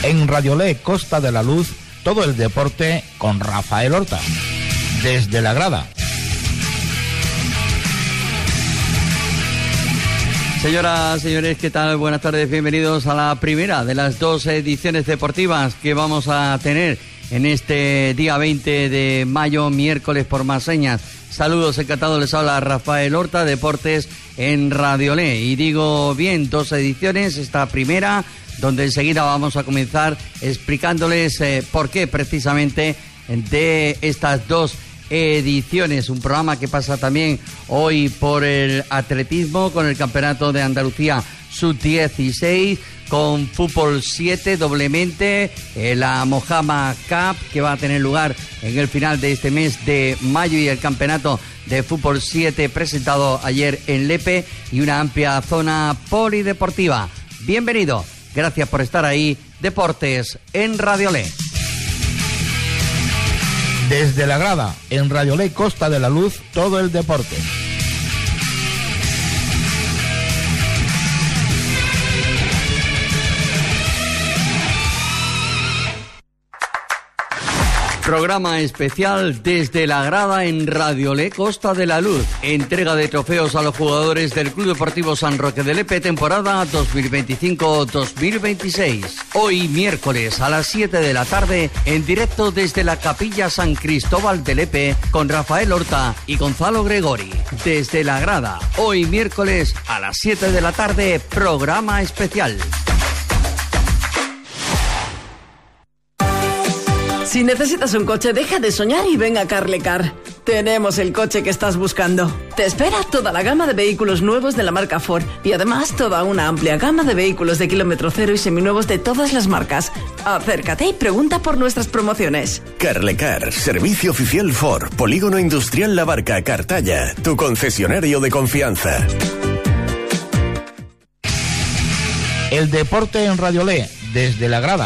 En Radiolé Costa de la Luz, todo el deporte con Rafael Horta. Desde la grada. Señoras, señores, ¿qué tal? Buenas tardes, bienvenidos a la primera de las dos ediciones deportivas que vamos a tener en este día 20 de mayo, miércoles por más señas. Saludos, encantado, les habla Rafael Horta, Deportes en Radiolé. Y digo bien, dos ediciones, esta primera, donde enseguida vamos a comenzar explicándoles por qué precisamente de estas dos ediciones. Un programa que pasa también hoy por el atletismo con el Campeonato de Andalucía Sub-16, con Fútbol 7 doblemente, la Mojama Cup que va a tener lugar en el final de este mes de mayo, y el Campeonato de Fútbol 7 presentado ayer en Lepe, y una amplia zona polideportiva. Bienvenido, gracias por estar ahí. Deportes en Radiolé. Desde la grada, en Radiolé Costa de la Luz, todo el deporte. Programa especial desde la grada en Radiolé Costa de la Luz. Entrega de trofeos a los jugadores del Club Deportivo San Roque de Lepe, temporada 2025-2026. Hoy miércoles a las 7 de la tarde, en directo desde la Capilla San Cristóbal de Lepe, con Rafael Horta y Gonzalo Gregori. Desde la grada, hoy miércoles a las 7 de la tarde, programa especial. Si necesitas un coche, deja de soñar y ven a Carlecar. Tenemos el coche que estás buscando. Te espera toda la gama de vehículos nuevos de la marca Ford y además toda una amplia gama de vehículos de kilómetro cero y seminuevos de todas las marcas. Acércate y pregunta por nuestras promociones. Carlecar, servicio oficial Ford, Polígono Industrial La Barca, Cartaya, tu concesionario de confianza. El deporte en Radiolé, desde la grada.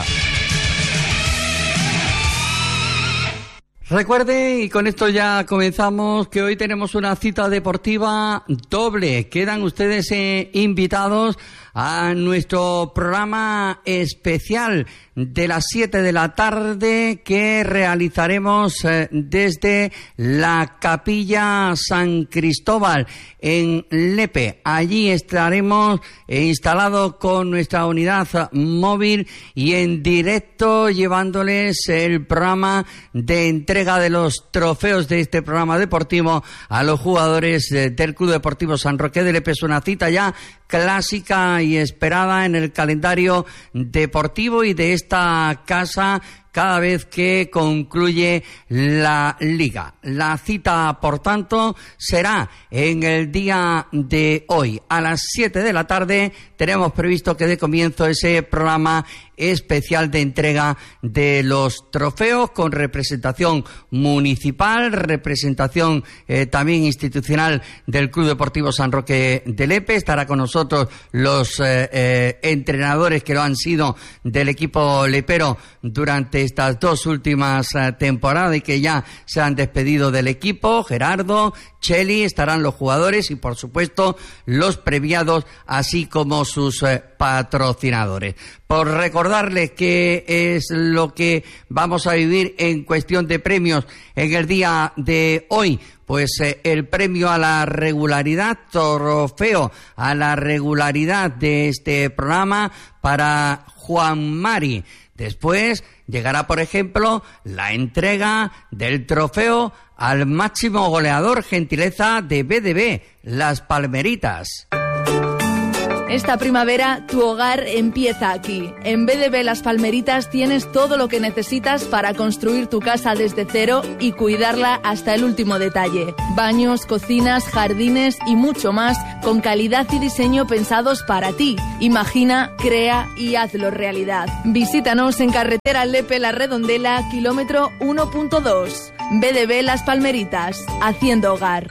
Recuerde, y con esto ya comenzamos, que hoy tenemos una cita deportiva doble. Quedan ustedes invitados a nuestro programa especial de las 7 de la tarde que realizaremos desde la Capilla San Cristóbal en Lepe. Allí estaremos instalados con nuestra unidad móvil y en directo llevándoles el programa de entrega de los trofeos de este programa deportivo a los jugadores del Club Deportivo San Roque de Lepe. Es una cita ya clásica y esperada en el calendario deportivo y de esta casa cada vez que concluye la liga. La cita, por tanto, será en el día de hoy. A las 7 de la tarde tenemos previsto que dé comienzo ese programa especial de entrega de los trofeos con representación municipal, representación también institucional del Club Deportivo San Roque de Lepe. Estará con nosotros los entrenadores que lo han sido del equipo lepero durante estas dos últimas temporadas y que ya se han despedido del equipo. Gerardo, Cheli, estarán los jugadores y por supuesto los premiados, así como sus patrocinadores. Por recordarles qué es lo que vamos a vivir en cuestión de premios en el día de hoy, pues el premio a la regularidad, trofeo a la regularidad de este programa para Juan Mari. Después llegará, por ejemplo, la entrega del trofeo al máximo goleador, gentileza de BDB, Las Palmeritas. Esta primavera, tu hogar empieza aquí. En BDB Las Palmeritas tienes todo lo que necesitas para construir tu casa desde cero y cuidarla hasta el último detalle. Baños, cocinas, jardines y mucho más, con calidad y diseño pensados para ti. Imagina, crea y hazlo realidad. Visítanos en carretera Lepe La Redondela, kilómetro 1.2. BDB Las Palmeritas, haciendo hogar.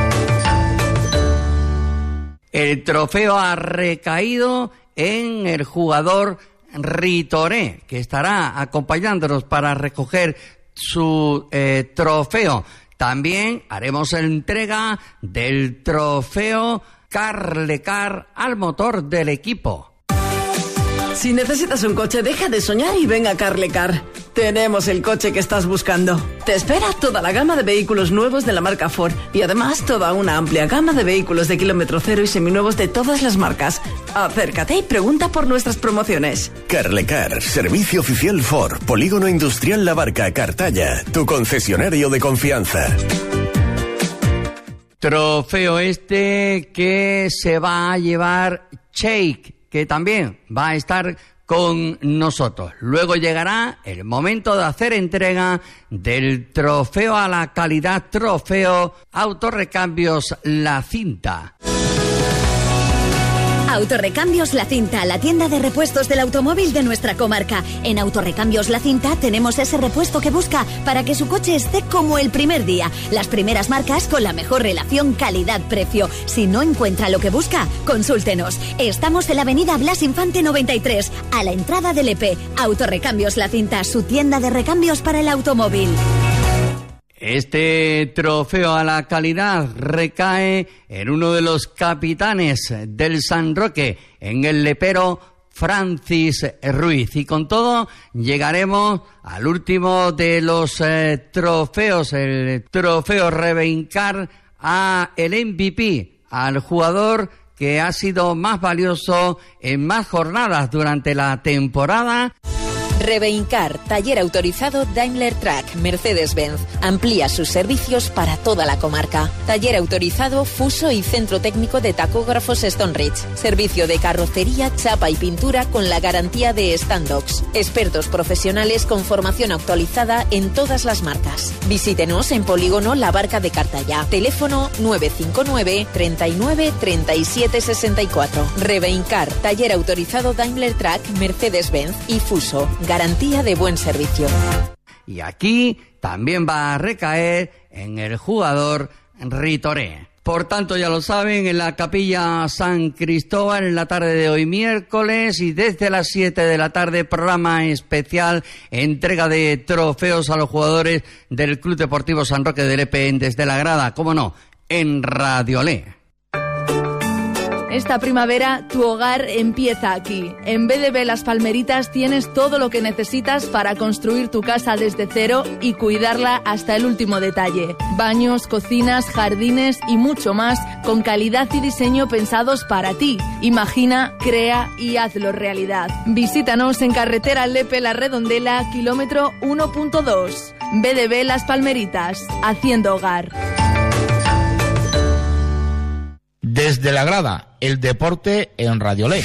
El trofeo ha recaído en el jugador Ritoré, que estará acompañándonos para recoger su trofeo. También haremos la entrega del trofeo Carlecar al motor del equipo. Si necesitas un coche, deja de soñar y ven a Carlecar. Tenemos el coche que estás buscando. Te espera toda la gama de vehículos nuevos de la marca Ford y además toda una amplia gama de vehículos de kilómetro cero y seminuevos de todas las marcas. Acércate y pregunta por nuestras promociones. Carlecar, servicio oficial Ford, Polígono Industrial La Barca, Cartaya, tu concesionario de confianza. Trofeo este que se va a llevar Cheik, que también va a estar con nosotros. Luego llegará el momento de hacer entrega del trofeo a la calidad, trofeo Autorrecambios La Cinta. Autorrecambios La Cinta, la tienda de repuestos del automóvil de nuestra comarca. En Autorrecambios La Cinta tenemos ese repuesto que busca para que su coche esté como el primer día. Las primeras marcas con la mejor relación calidad-precio. Si no encuentra lo que busca, consúltenos. Estamos en la avenida Blas Infante 93, a la entrada del EP. Autorrecambios La Cinta, su tienda de recambios para el automóvil. Este trofeo a la calidad recae en uno de los capitanes del San Roque, en el lepero Francis Ruiz. Y con todo llegaremos al último de los trofeos, el trofeo Reveincar a el MVP, al jugador que ha sido más valioso en más jornadas durante la temporada. Reveincar, taller autorizado Daimler Truck, Mercedes-Benz. Amplía sus servicios para toda la comarca. Taller autorizado Fuso y Centro Técnico de Tacógrafos Stoneridge. Servicio de carrocería, chapa y pintura con la garantía de Standox. Expertos profesionales con formación actualizada en todas las marcas. Visítenos en Polígono La Barca de Cartaya. Teléfono 959 39 37 64. Reveincar, taller autorizado Daimler Truck, Mercedes-Benz y Fuso. Garantía de buen servicio. Y aquí también va a recaer en el jugador Ritoré. Por tanto, ya lo saben, en la Capilla San Cristóbal, en la tarde de hoy miércoles, y desde las 7 de la tarde, programa especial, entrega de trofeos a los jugadores del Club Deportivo San Roque del EPN desde la grada, cómo no, en Radio Le. Esta primavera, tu hogar empieza aquí. En BDB Las Palmeritas tienes todo lo que necesitas para construir tu casa desde cero y cuidarla hasta el último detalle. Baños, cocinas, jardines y mucho más con calidad y diseño pensados para ti. Imagina, crea y hazlo realidad. Visítanos en carretera Lepe La Redondela, kilómetro 1.2. BDB Las Palmeritas, haciendo hogar. Desde la grada, el deporte en Radio Le.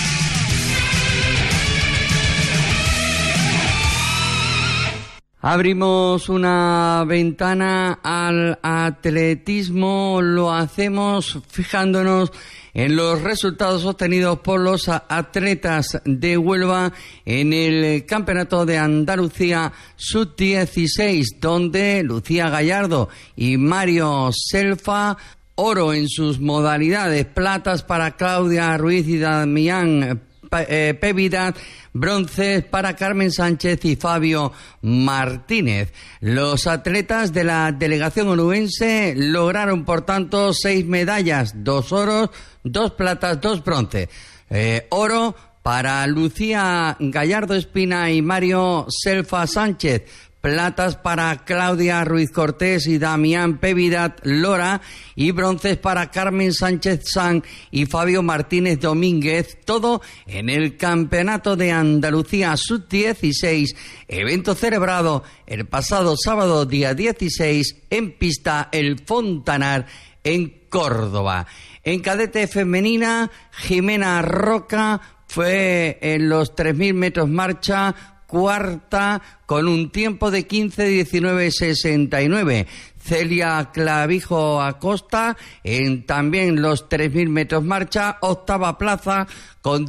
Abrimos una ventana al atletismo, lo hacemos fijándonos en los resultados obtenidos por los atletas de Huelva en el Campeonato de Andalucía Sub-16, donde Lucía Gallardo y Mario Selfa, oro en sus modalidades, platas para Claudia Ruiz y Damián Pevidad, bronces para Carmen Sánchez y Fabio Martínez. Los atletas de la delegación onubense lograron, por tanto, 6 medallas, 2 oros, 2 platas, 2 bronces. Oro para Lucía Gallardo Espina y Mario Selfa Sánchez. Platas para Claudia Ruiz Cortés y Damián Pevidad Lora, y bronces para Carmen Sánchez San y Fabio Martínez Domínguez, todo en el Campeonato de Andalucía Sub-16, evento celebrado el pasado sábado día 16 en pista El Fontanar en Córdoba. En cadete femenina, Jimena Roca fue en los 3.000 metros marcha cuarta con un tiempo de 15:19:69. Celia Clavijo Acosta en también los 3.000 metros marcha, octava plaza con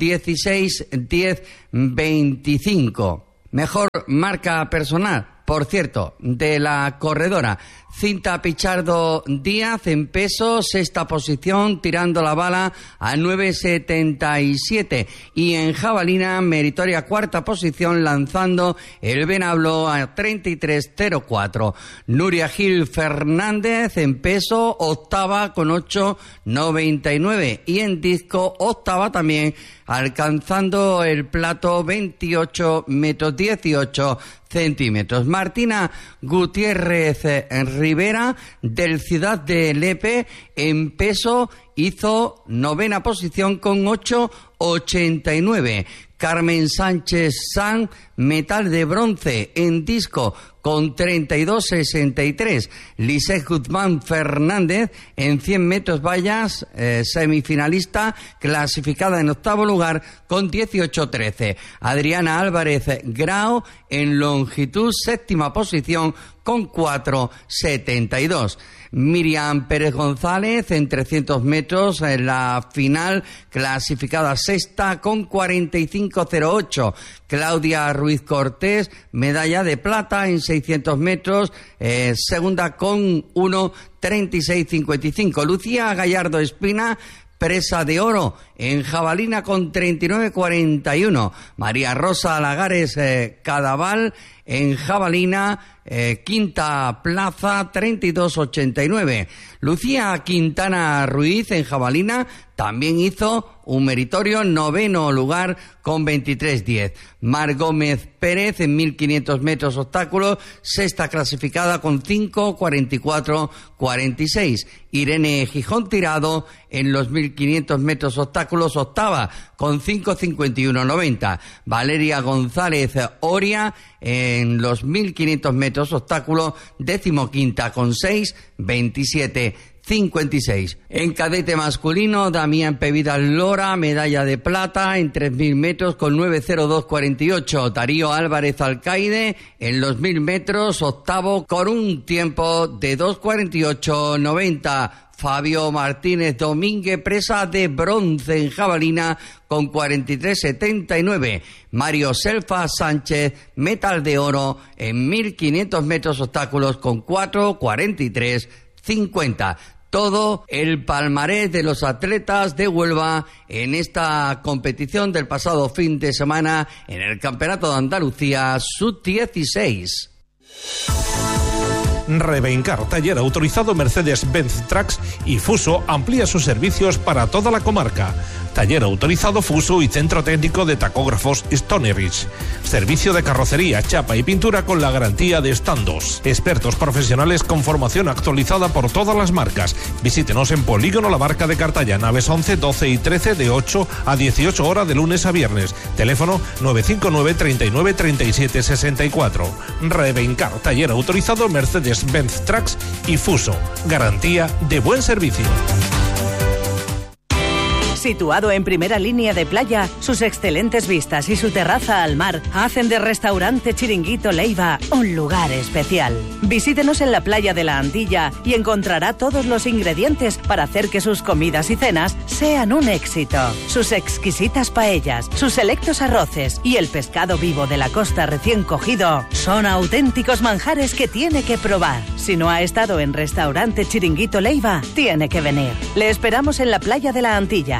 16:10:25. Mejor marca personal, por cierto, de la corredora. Cinta Pichardo Díaz en peso, sexta posición, tirando la bala a 9:77. Y en jabalina, meritoria cuarta posición, lanzando el venablo a 33:04. Nuria Gil Fernández en peso, octava con 8:99. Y en disco, octava también alcanzando el plato 28 metros 18 centímetros. Martina Gutiérrez Rivera, del Ciudad de Lepe, en peso hizo 9ª posición con 8,89. Carmen Sánchez San, metal de bronce en disco con 32,63. Lisette Guzmán Fernández en 100 metros vallas, semifinalista, clasificada en 8º lugar con 18,13. Adriana Álvarez Grau en longitud, 7ª posición con 4,72. Miriam Pérez González en 300 metros en la final, clasificada 6ª con 45,08. Claudia Ruiz Cortés, medalla de plata en 600 metros, 2ª con 1,36,55. Lucía Gallardo Espina, presa de oro en jabalina con 39,41. María Rosa Lagares Cadaval en jabalina, 5ª plaza, 32,89. Lucía Quintana Ruiz en jabalina también hizo un meritorio 9º lugar con 23,10. Mar Gómez Pérez en 1500 metros obstáculos, 6ª clasificada con 5,44,46. Irene Gijón Tirado en los 1500 metros obstáculos, 8ª con 5,51,90. Valeria González Oria en los 1500 metros obstáculos, 15ª con 6,27,56. En cadete masculino, Damián Pevidas Lora, medalla de plata en 3000 metros con 9,02,48. Darío Álvarez Alcaide en los 1000 metros, 8º con un tiempo de 2,48,90. Fabio Martínez Domínguez, presa de bronce en jabalina con 43,79. Mario Selfa Sánchez, metal de oro en 1500 metros obstáculos con 4,43,50. Todo el palmarés de los atletas de Huelva en esta competición del pasado fin de semana en el Campeonato de Andalucía Sub-16. Revencar, taller autorizado Mercedes-Benz Trucks y Fuso, amplía sus servicios para toda la comarca. Taller autorizado Fuso y centro técnico de tacógrafos Stonerich. Servicio de carrocería, chapa y pintura con la garantía de Standos. Expertos profesionales con formación actualizada por todas las marcas. Visítenos en Polígono La Barca de Cartaya, naves 11, 12 y 13 de 8 a 18 horas de lunes a viernes. Teléfono 959 39 37 64. Revencar, taller autorizado Mercedes-Benz Trucks y Fuso. Garantía de buen servicio. Situado en primera línea de playa, sus excelentes vistas y su terraza al mar hacen de Restaurante Chiringuito Leiva un lugar especial. Visítenos en la playa de la Antilla y encontrará todos los ingredientes para hacer que sus comidas y cenas sean un éxito. Sus exquisitas paellas, sus selectos arroces y el pescado vivo de la costa recién cogido son auténticos manjares que tiene que probar. Si no ha estado en Restaurante Chiringuito Leiva, tiene que venir. Le esperamos en la playa de la Antilla.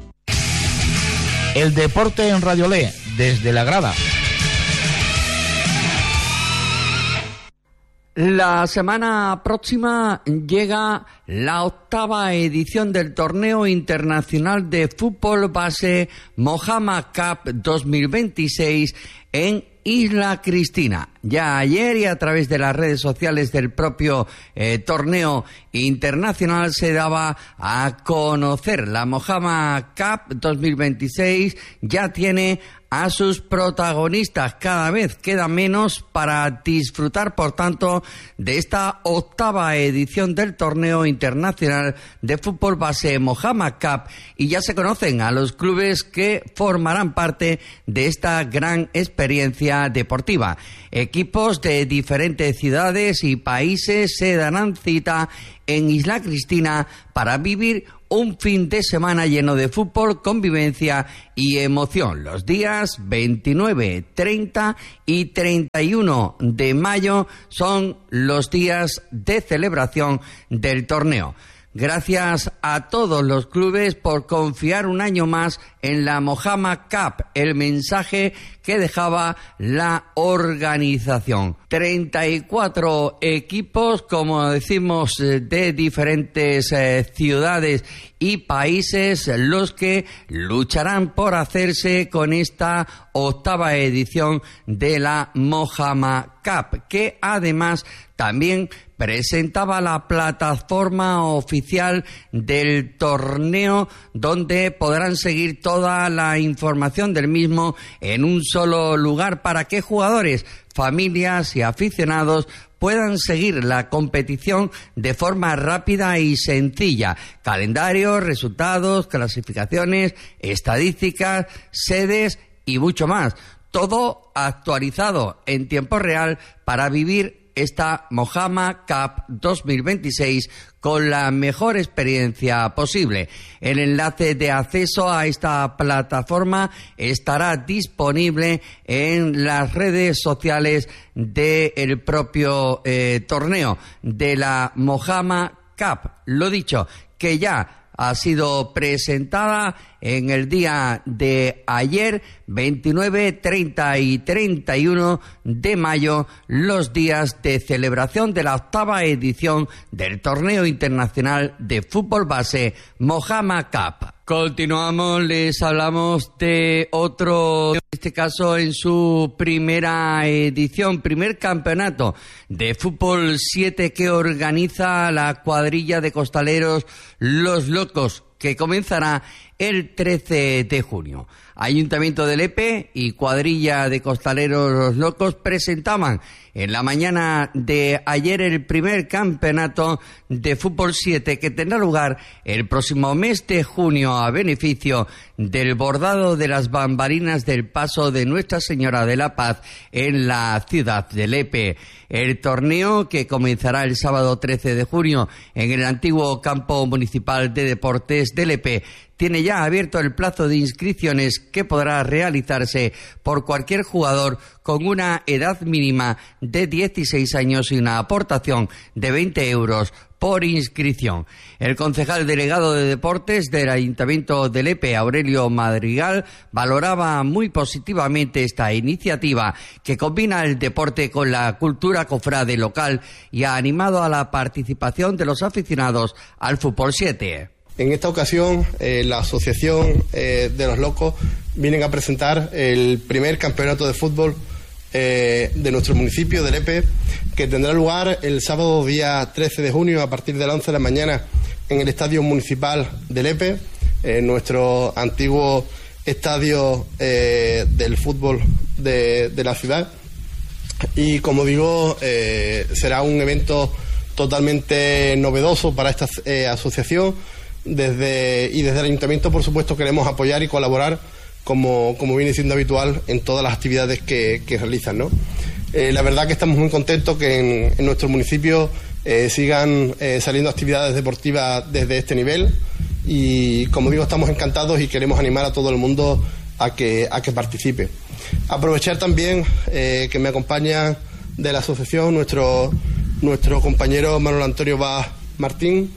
El deporte en Radio Le, desde la grada. La semana próxima llega la 8ª edición del Torneo Internacional de Fútbol Base Mojama Cup 2026 en Isla Cristina. Ya ayer y a través de las redes sociales del propio torneo internacional se daba a conocer. La Mojama Cup 2026 ya tiene a sus protagonistas. Cada vez queda menos para disfrutar, por tanto, de esta 8ª edición del Torneo Internacional de Fútbol Base Mojama Cup, y ya se conocen a los clubes que formarán parte de esta gran experiencia deportiva. Equipos de diferentes ciudades y países se darán cita en Isla Cristina para vivir un fin de semana lleno de fútbol, convivencia y emoción. Los días 29, 30 y 31 de mayo son los días de celebración del torneo. Gracias a todos los clubes por confiar un año más en la Mojama Cup, el mensaje que dejaba la organización. 34 equipos, como decimos, de diferentes ciudades y países, los que lucharán por hacerse con esta 8ª edición de la Mojama Cup, que además también presentaba la plataforma oficial del torneo, donde podrán seguir toda la información del mismo en un solo lugar para que jugadores, familias y aficionados puedan seguir la competición de forma rápida y sencilla. Calendario, resultados, clasificaciones, estadísticas, sedes y mucho más. Todo actualizado en tiempo real para vivir esta Mojama Cup 2026 con la mejor experiencia posible. El enlace de acceso a esta plataforma estará disponible en las redes sociales del propio torneo de la Mojama Cup. Lo dicho, que ya ha sido presentada en el día de ayer, 29, 30 y 31 de mayo, los días de celebración de la 8ª edición del Torneo Internacional de Fútbol Base Mojama Cup. Continuamos, les hablamos de otro, en este caso en su primera edición, primer campeonato de fútbol 7 que organiza la cuadrilla de costaleros Los Locos, que comenzará el 13 de junio. Ayuntamiento de Lepe y cuadrilla de costaleros Los Locos presentaban en la mañana de ayer el primer campeonato de fútbol 7 que tendrá lugar el próximo mes de junio a beneficio del bordado de las bambalinas del paso de Nuestra Señora de la Paz en la ciudad de Lepe. El torneo, que comenzará el sábado 13 de junio en el antiguo campo municipal de deportes de Lepe, tiene ya abierto el plazo de inscripciones que podrá realizarse por cualquier jugador con una edad mínima de 16 años y una aportación de 20 euros por inscripción. El concejal delegado de Deportes del Ayuntamiento de Lepe, Aurelio Madrigal, valoraba muy positivamente esta iniciativa que combina el deporte con la cultura cofrade local y ha animado a la participación de los aficionados al fútbol 7. En esta ocasión, la Asociación de los Locos vienen a presentar el primer campeonato de fútbol de nuestro municipio de Lepe, que tendrá lugar el sábado día 13 de junio a partir de las 11 de la mañana en el Estadio Municipal de Lepe, nuestro antiguo estadio del fútbol de la ciudad. Y como digo, será un evento totalmente novedoso para esta asociación. Desde el Ayuntamiento, por supuesto, queremos apoyar y colaborar como viene siendo habitual en todas las actividades que realizan, ¿no? La verdad que estamos muy contentos que en nuestro municipio sigan saliendo actividades deportivas desde este nivel y, como digo, estamos encantados y queremos animar a todo el mundo a que participe. Aprovechar también que me acompaña de la asociación nuestro compañero Manuel Antonio Vaz Martín,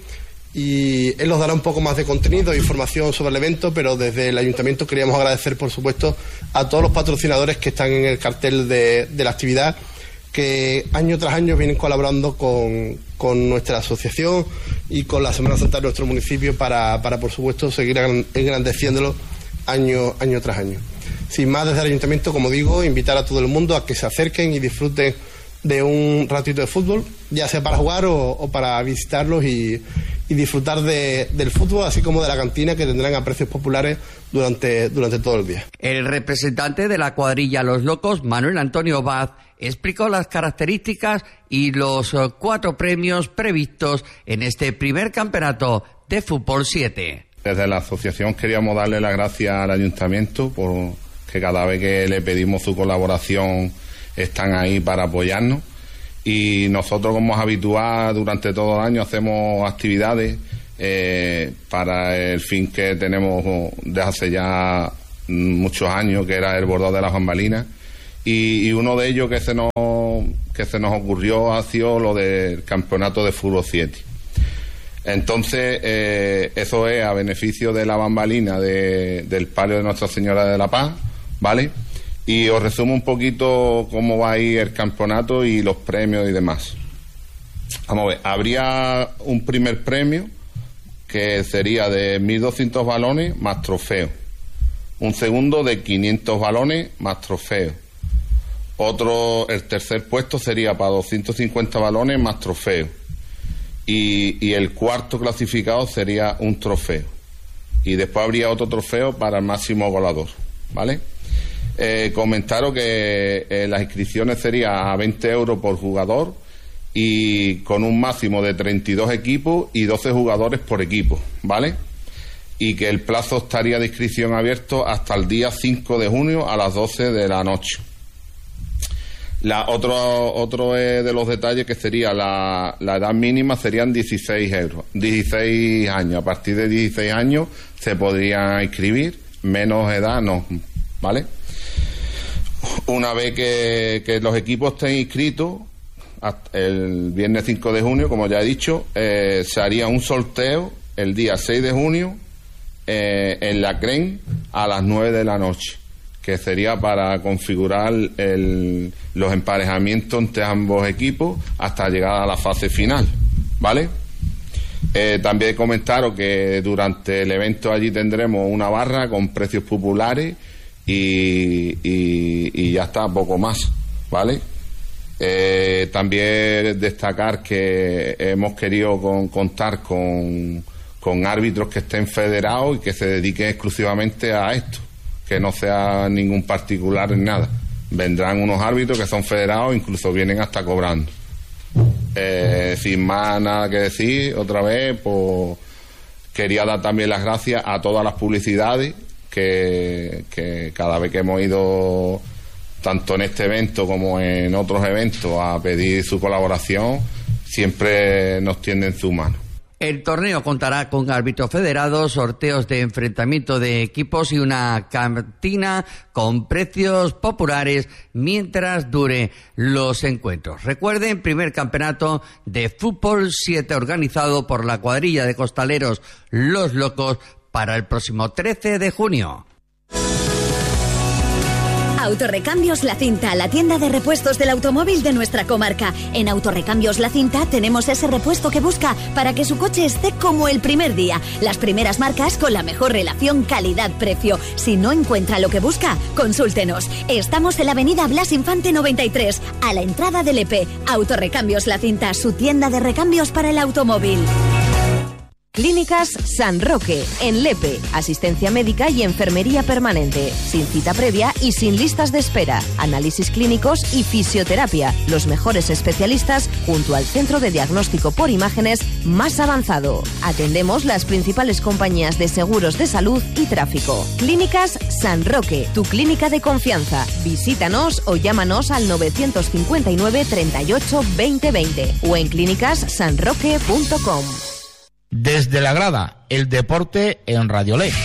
y él nos dará un poco más de contenido e información sobre el evento, pero desde el Ayuntamiento queríamos agradecer, por supuesto, a todos los patrocinadores que están en el cartel de la actividad, que año tras año vienen colaborando con nuestra asociación y con la Semana Santa de nuestro municipio para por supuesto, seguir engrandeciéndolo año tras año. Sin más, desde el Ayuntamiento, como digo, invitar a todo el mundo a que se acerquen y disfruten de un ratito de fútbol, ya sea para jugar o para visitarlos y disfrutar del fútbol, así como de la cantina, que tendrán a precios populares durante todo el día. El representante de la cuadrilla Los Locos, Manuel Antonio Vaz, explicó las características y los 4 premios previstos en este primer campeonato de fútbol 7. Desde la asociación queríamos darle las gracias al Ayuntamiento por que cada vez que le pedimos su colaboración están ahí para apoyarnos. Y nosotros, como es habitual, durante todo el año hacemos actividades para el fin que tenemos desde hace ya muchos años, que era el bordado de las bambalinas. Y uno de ellos que se nos ocurrió ha sido lo del campeonato de fútbol 7. Entonces, eso es a beneficio de la bambalina del palio de Nuestra Señora de la Paz, ¿vale? Y os resumo un poquito cómo va a ir el campeonato y los premios y demás. Vamos a ver, habría un primer premio que sería de 1.200 balones más trofeo. Un segundo de 500 balones más trofeo. El tercer puesto sería para 250 balones más trofeo. Y el cuarto clasificado sería un trofeo. Y después habría otro trofeo para el máximo goleador, ¿vale? Comentaros que las inscripciones serían a 20 euros por jugador y con un máximo de 32 equipos y 12 jugadores por equipo, ¿vale? Y que el plazo estaría de inscripción abierto hasta el día 5 de junio a las 12 de la noche. Otro de los detalles que sería la edad mínima serían 16 años. A partir de 16 años se podría inscribir, menos edad no, ¿vale? Una vez que los equipos estén inscritos, el viernes 5 de junio, como ya he dicho, se haría un sorteo el día 6 de junio en la CREN a las 9 de la noche, que sería para configurar los emparejamientos entre ambos equipos hasta llegar a la fase final, ¿vale? También comentaros que durante el evento allí tendremos una barra con precios populares y ya está, poco más, ¿vale? También destacar que hemos querido contar con árbitros que estén federados y que se dediquen exclusivamente a esto, que no sea ningún particular en nada. Vendrán unos árbitros que son federados, incluso vienen hasta cobrando. Sin más nada que decir, otra vez, pues quería dar también las gracias a todas las publicidades que cada vez que hemos ido, tanto en este evento como en otros eventos, a pedir su colaboración, siempre nos tienden su mano. El torneo contará con árbitros federados, sorteos de enfrentamiento de equipos y una cantina con precios populares mientras dure los encuentros. Recuerden, primer campeonato de fútbol 7 organizado por la cuadrilla de costaleros Los Locos para el próximo 13 de junio. Autorrecambios La Cinta, la tienda de repuestos del automóvil de nuestra comarca. En Autorrecambios La Cinta tenemos ese repuesto que busca para que su coche esté como el primer día. Las primeras marcas con la mejor relación calidad-precio. Si no encuentra lo que busca, consúltenos. Estamos en la avenida Blas Infante 93, a la entrada del EP. Autorrecambios La Cinta, su tienda de recambios para el automóvil. Clínicas San Roque, en Lepe, asistencia médica y enfermería permanente, sin cita previa y sin listas de espera, análisis clínicos y fisioterapia, los mejores especialistas junto al centro de diagnóstico por imágenes más avanzado. Atendemos las principales compañías de seguros de salud y tráfico. Clínicas San Roque, tu clínica de confianza. Visítanos o llámanos al 959 38 20 20 o en clínicassanroque.com. Desde la grada, el deporte en Radio Ley.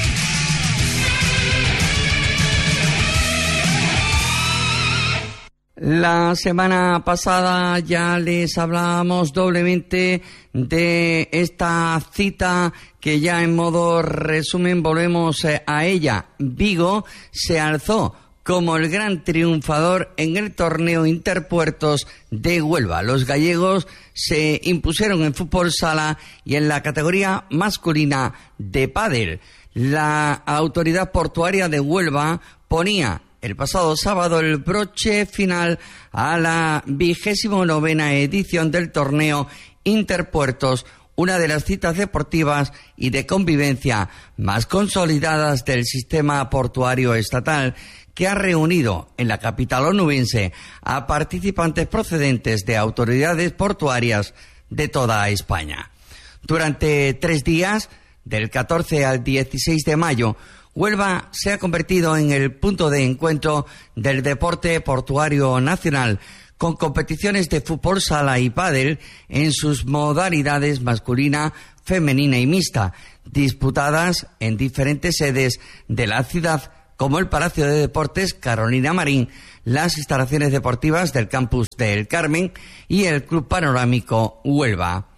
La semana pasada ya les hablábamos doblemente de esta cita que ya en modo resumen volvemos a ella. Vigo se alzó como el gran triunfador en el torneo Interpuertos de Huelva. Los gallegos se impusieron en fútbol sala y en la categoría masculina de pádel. La autoridad portuaria de Huelva ponía el pasado sábado el broche final a la 29ª edición del torneo Interpuertos, una de las citas deportivas y de convivencia más consolidadas del sistema portuario estatal, que ha reunido en la capital onubense a participantes procedentes de autoridades portuarias de toda España. Durante 3 días, del 14 al 16 de mayo, Huelva se ha convertido en el punto de encuentro del deporte portuario nacional, con competiciones de fútbol sala y pádel en sus modalidades masculina, femenina y mixta, disputadas en diferentes sedes de la ciudad, como el Palacio de Deportes Carolina Marín, las instalaciones deportivas del campus del Carmen y el Club Panorámico Huelva.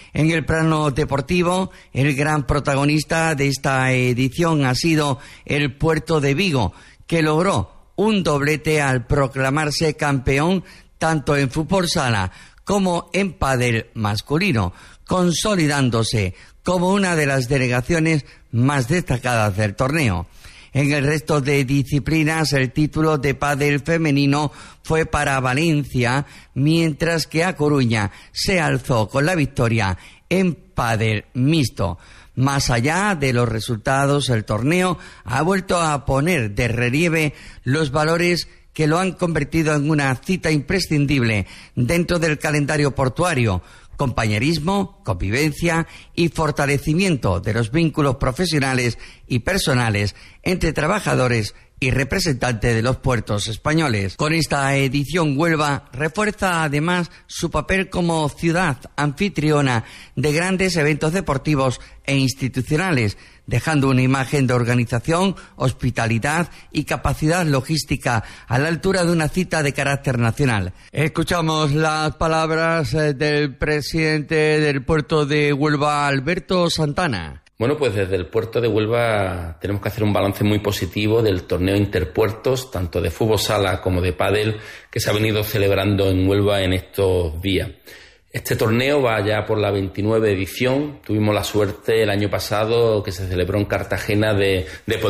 En el plano deportivo, el gran protagonista de esta edición ha sido el Puerto de Vigo, que logró un doblete al proclamarse campeón tanto en fútbol sala como en pádel masculino, consolidándose como una de las delegaciones más destacadas del torneo. En el resto de disciplinas, el título de pádel femenino fue para Valencia, mientras que A Coruña se alzó con la victoria en pádel mixto. Más allá de los resultados, el torneo ha vuelto a poner de relieve los valores que lo han convertido en una cita imprescindible dentro del calendario portuario: compañerismo, convivencia y fortalecimiento de los vínculos profesionales y personales entre trabajadores y representantes de los puertos españoles. Con esta edición, Huelva refuerza además su papel como ciudad anfitriona de grandes eventos deportivos e institucionales, dejando una imagen de organización, hospitalidad y capacidad logística a la altura de una cita de carácter nacional. Escuchamos las palabras del presidente del puerto de Huelva, Alberto Santana. Bueno, pues desde el puerto de Huelva tenemos que hacer un balance muy positivo del torneo interpuertos, tanto de fútbol sala como de pádel, que se ha venido celebrando en Huelva en estos días. Este torneo va ya por la 29 edición. Tuvimos la suerte el año pasado, que se celebró en Cartagena, de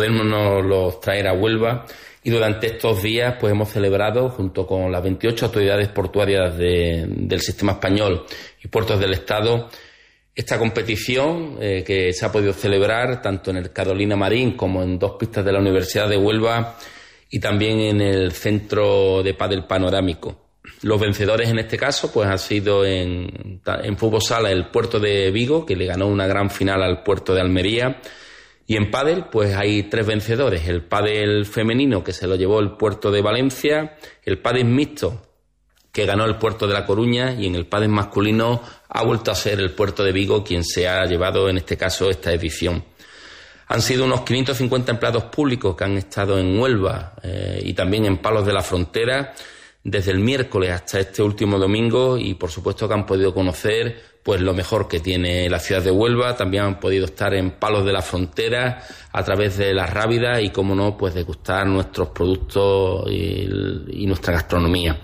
podernos traer a Huelva. Y durante estos días pues hemos celebrado, junto con las 28 autoridades portuarias del sistema español y puertos del Estado, esta competición que se ha podido celebrar tanto en el Carolina Marín como en 2 pistas de la Universidad de Huelva y también en el Centro de Pádel Panorámico. Los vencedores en este caso pues han sido en fútbol sala el Puerto de Vigo, que le ganó una gran final al Puerto de Almería, y en pádel pues hay 3 vencedores: el pádel femenino, que se lo llevó el Puerto de Valencia; el pádel mixto, que ganó el Puerto de La Coruña; y en el pádel masculino ha vuelto a ser el Puerto de Vigo quien se ha llevado en este caso esta edición. Han sido unos 550 empleados públicos que han estado en Huelva y también en Palos de la Frontera desde el miércoles hasta este último domingo, y por supuesto que han podido conocer pues lo mejor que tiene la ciudad de Huelva. También han podido estar en Palos de la Frontera a través de la Rábida y, como no, pues degustar nuestros productos y nuestra gastronomía.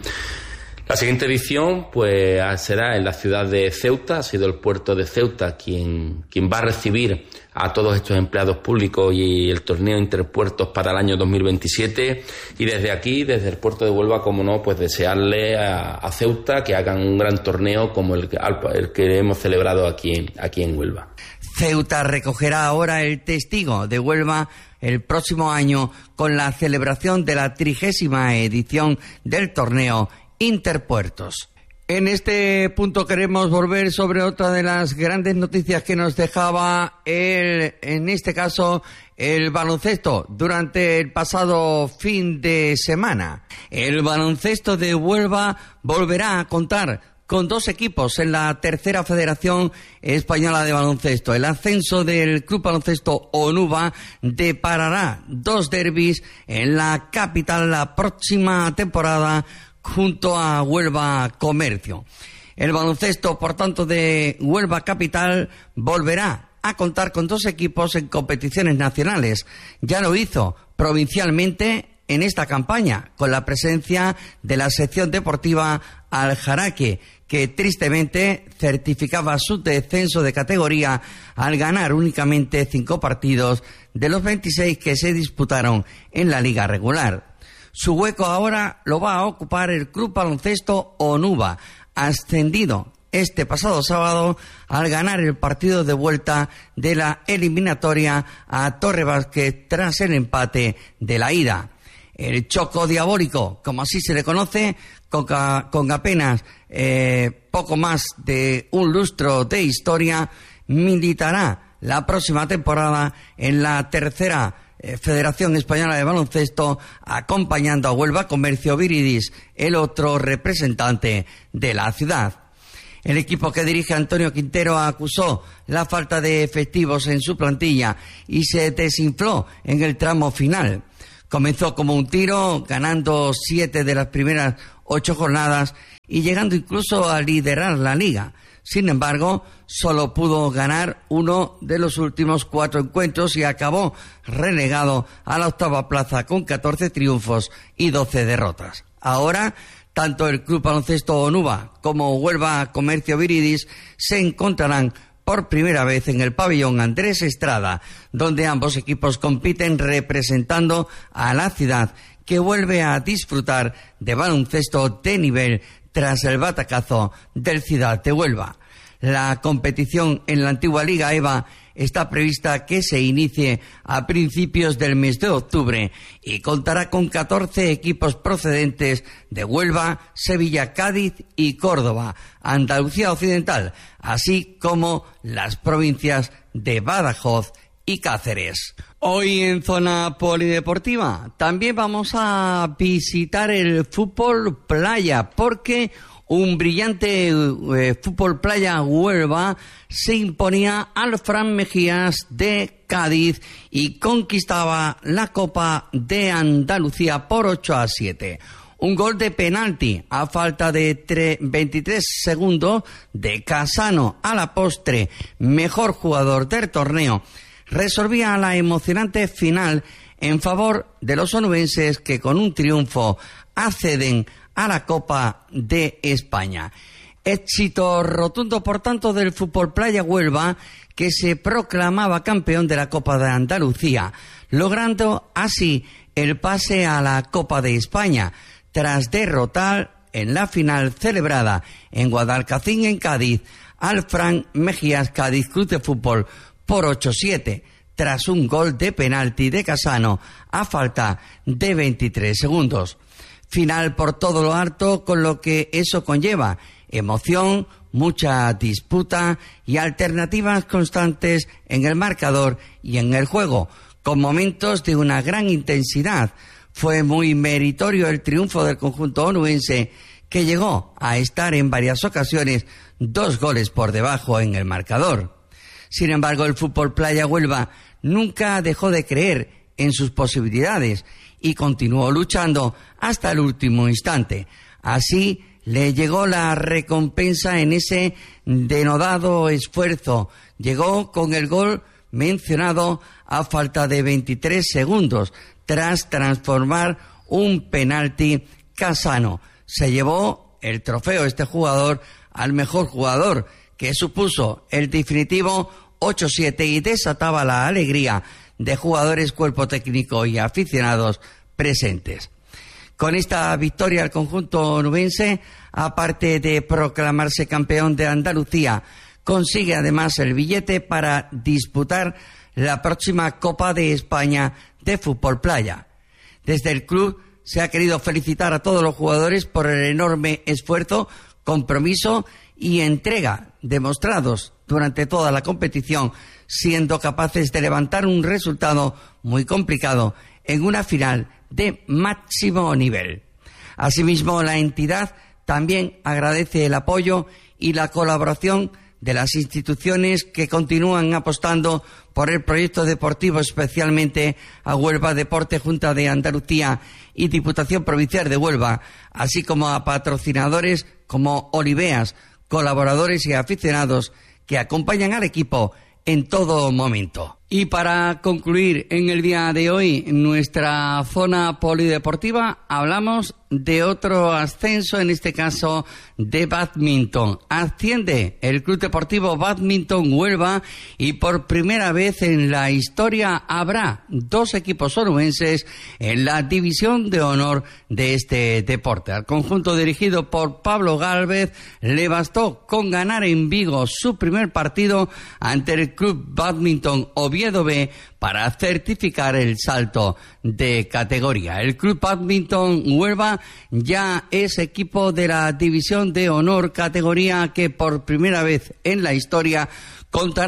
La siguiente edición pues será en la ciudad de Ceuta. Ha sido el puerto de Ceuta quien va a recibir a todos estos empleados públicos y el torneo interpuertos para el año 2027. Y desde aquí, desde el puerto de Huelva, como no, pues desearle a Ceuta que hagan un gran torneo como el que hemos celebrado aquí en Huelva. Ceuta recogerá ahora el testigo de Huelva el próximo año con la celebración de la 30ª edición del torneo Interpuertos. En este punto queremos volver sobre otra de las grandes noticias que nos dejaba en este caso el baloncesto durante el pasado fin de semana. El baloncesto de Huelva volverá a contar con 2 equipos en la tercera Federación Española de Baloncesto. El ascenso del Club Baloncesto Onuba deparará 2 derbis en la capital la próxima temporada junto a Huelva Comercio. El baloncesto, por tanto, de Huelva Capital volverá a contar con 2 equipos en competiciones nacionales. Ya lo hizo provincialmente en esta campaña, con la presencia de la sección deportiva Aljaraque, que tristemente certificaba su descenso de categoría al ganar únicamente 5 partidos de los 26 que se disputaron en la liga regular. Su hueco ahora lo va a ocupar el Club Baloncesto Onuba, ascendido este pasado sábado al ganar el partido de vuelta de la eliminatoria a Torre Vázquez tras el empate de la ida. El Choco Diabólico, como así se le conoce, con apenas poco más de un lustro de historia, militará la próxima temporada en la tercera Federación Española de Baloncesto, acompañando a Huelva Comercio Viridis, el otro representante de la ciudad. El equipo que dirige Antonio Quintero acusó la falta de efectivos en su plantilla y se desinfló en el tramo final. Comenzó como un tiro, ganando 7 de las primeras 8 jornadas y llegando incluso a liderar la liga. Sin embargo, solo pudo ganar uno de los últimos 4 encuentros y acabó relegado a la 8ª plaza con 14 triunfos y 12 derrotas. Ahora, tanto el Club Baloncesto Onuba como Huelva Comercio Viridis se encontrarán por primera vez en el pabellón Andrés Estrada, donde ambos equipos compiten representando a la ciudad, que vuelve a disfrutar de baloncesto de nivel tras el batacazo del Ciudad de Huelva. La competición en la antigua Liga EVA está prevista que se inicie a principios del mes de octubre y contará con 14 equipos procedentes de Huelva, Sevilla, Cádiz y Córdoba, Andalucía Occidental, así como las provincias de Badajoz y Cáceres. Hoy en Zona Polideportiva también vamos a visitar el fútbol playa, porque un brillante fútbol playa Huelva se imponía al Fran Mejías de Cádiz y conquistaba la Copa de Andalucía por 8-7. Un gol de penalti a falta de 23 segundos de Casano, a la postre mejor jugador del torneo, resolvía la emocionante final en favor de los onubenses, que con un triunfo acceden a la Copa de España. Éxito rotundo, por tanto, del fútbol playa Huelva, que se proclamaba campeón de la Copa de Andalucía, logrando así el pase a la Copa de España, tras derrotar en la final celebrada en Guadalcacín, en Cádiz, al Fran Mejías Cádiz Club de Fútbol por 8-7, tras un gol de penalti de Casano a falta de 23 segundos. Final por todo lo alto, con lo que eso conlleva: emoción, mucha disputa y alternativas constantes en el marcador y en el juego, con momentos de una gran intensidad. Fue muy meritorio el triunfo del conjunto onubense, que llegó a estar en varias ocasiones 2 goles por debajo en el marcador. Sin embargo, el fútbol playa Huelva nunca dejó de creer en sus posibilidades y continuó luchando hasta el último instante. Así le llegó la recompensa en ese denodado esfuerzo. Llegó con el gol mencionado a falta de 23 segundos, tras transformar un penalti Casano. Se llevó el trofeo este jugador al mejor jugador, que supuso el definitivo 8-7 y desataba la alegría de jugadores, cuerpo técnico y aficionados presentes. Con esta victoria, el conjunto onubense, aparte de proclamarse campeón de Andalucía, consigue además el billete para disputar la próxima Copa de España de fútbol playa. Desde el club se ha querido felicitar a todos los jugadores por el enorme esfuerzo, compromiso y entrega demostrados durante toda la competición, siendo capaces de levantar un resultado muy complicado en una final de máximo nivel. Asimismo, la entidad también agradece el apoyo y la colaboración de las instituciones que continúan apostando por el proyecto deportivo, especialmente a Huelva Deporte, Junta de Andalucía y Diputación Provincial de Huelva, así como a patrocinadores como Oliveas, colaboradores y aficionados que acompañan al equipo en todo momento. Y para concluir en el día de hoy nuestra zona polideportiva, hablamos de otro ascenso, en este caso de bádminton. Asciende el Club Deportivo Bádminton Huelva y por primera vez en la historia habrá 2 equipos onubenses en la división de honor de este deporte. Al conjunto dirigido por Pablo Gálvez le bastó con ganar en Vigo su primer partido ante el Club Bádminton Oviedo B para certificar el salto de categoría. El Club Bádminton Huelva ya es equipo de la división de honor, categoría que por primera vez en la historia contará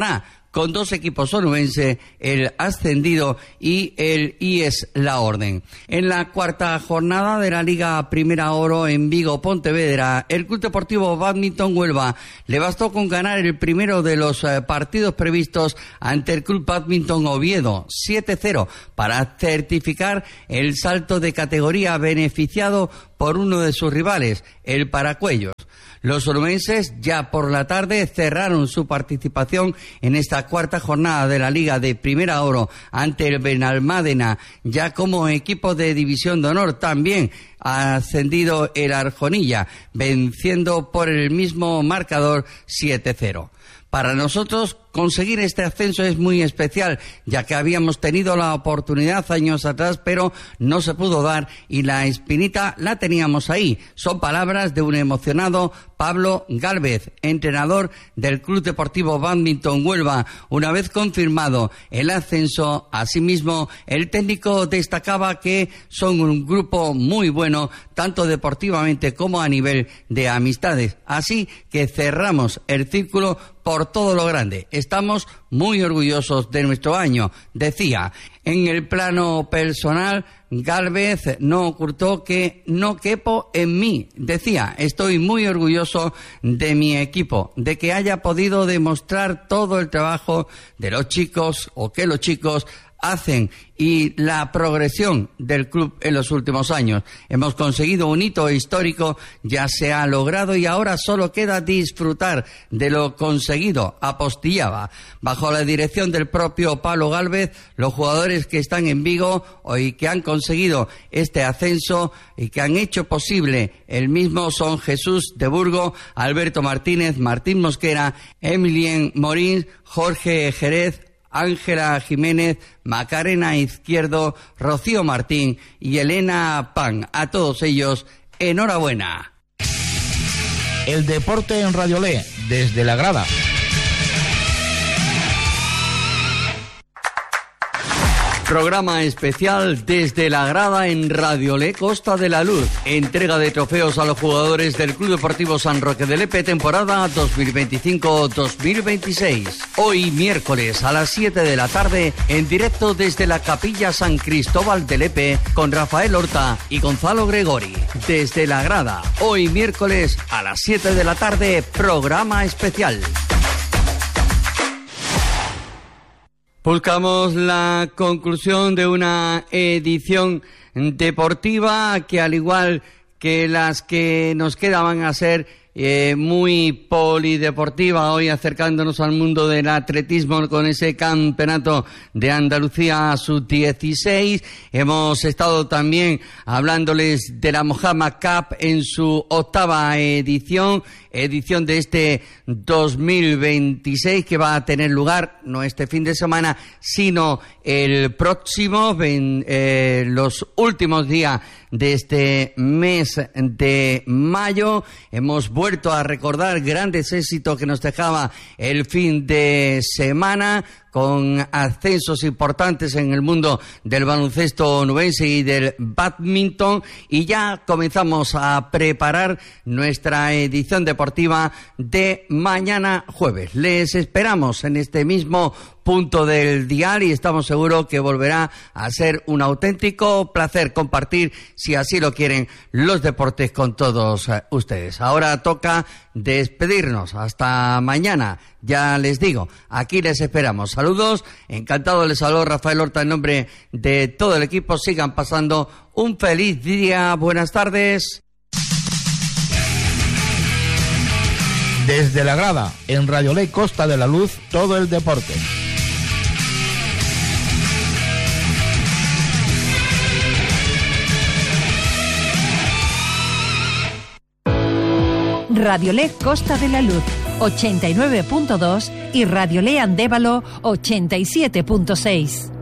con 2 equipos onubenses, el ascendido y el IES La Orden. En la cuarta jornada de la Liga Primera Oro en Vigo, Pontevedra, el Club Deportivo Badminton Huelva le bastó con ganar el primero de los partidos previstos ante el Club Badminton Oviedo, 7-0, para certificar el salto de categoría beneficiado por uno de sus rivales, el Paracuellos. Los onubenses ya por la tarde cerraron su participación en esta cuarta jornada de la Liga de Primera Oro ante el Benalmádena, ya como equipo de División de Honor. También ha ascendido el Arjonilla, venciendo por el mismo marcador 7-0. Para nosotros conseguir este ascenso es muy especial, ya que habíamos tenido la oportunidad años atrás, pero no se pudo dar y la espinita la teníamos ahí. Son palabras de un emocionado Pablo Gálvez, entrenador del Club Deportivo Badminton Huelva. Una vez confirmado el ascenso, asimismo, el técnico destacaba que son un grupo muy bueno, tanto deportivamente como a nivel de amistades. Así que cerramos el círculo por todo lo grande. Estamos muy orgullosos de nuestro año, decía. En el plano personal, Gálvez no ocultó que no quepo en mí. Decía, estoy muy orgulloso de mi equipo, de que haya podido demostrar todo el trabajo de los chicos o que los chicos hacen y la progresión del club en los últimos años. Hemos conseguido un hito histórico, ya se ha logrado y ahora solo queda disfrutar de lo conseguido, apostillaba. Bajo la dirección del propio Pablo Gálvez, los jugadores que están en Vigo y que han conseguido este ascenso y que han hecho posible el mismo son Jesús de Burgo, Alberto Martínez, Martín Mosquera, Emilien Morín, Jorge Jerez, Ángela Jiménez, Macarena Izquierdo, Rocío Martín y Elena Pan. A todos ellos, enhorabuena. El deporte en Radio Le, desde la grada. Programa especial desde la grada en Radio Le Costa de la Luz. Entrega de trofeos a los jugadores del Club Deportivo San Roque de Lepe, temporada 2025-2026. Hoy miércoles a las 7 de la tarde, en directo desde la Capilla San Cristóbal de Lepe, con Rafael Horta y Gonzalo Gregori. Desde la grada, hoy miércoles a las 7 de la tarde, programa especial. Buscamos la conclusión de una edición deportiva que, al igual que las que nos quedan, van a ser muy polideportiva, hoy acercándonos al mundo del atletismo con ese campeonato de Andalucía sub-16. Hemos estado también hablándoles de la Mojama Cup en su 8ª edición de este 2026, que va a tener lugar no este fin de semana, sino el próximo, los últimos días de este mes de mayo. Hemos vuelto a recordar grandes éxitos que nos dejaba el fin de semana, con ascensos importantes en el mundo del baloncesto onubense y del badminton, y ya comenzamos a preparar nuestra edición deportiva de mañana jueves. Les esperamos en este mismo punto del dial y estamos seguros que volverá a ser un auténtico placer compartir, si así lo quieren, los deportes con todos ustedes. Ahora toca despedirnos. Hasta mañana. Ya les digo, aquí les esperamos. Saludos, encantado, les saludo Rafael Horta en nombre de todo el equipo. Sigan pasando un feliz día. Buenas tardes. Desde la grada, en Radio Le Costa de la Luz, todo el deporte. Radio Le Costa de la Luz 89.2 y Radio Le Andévalo 87.6.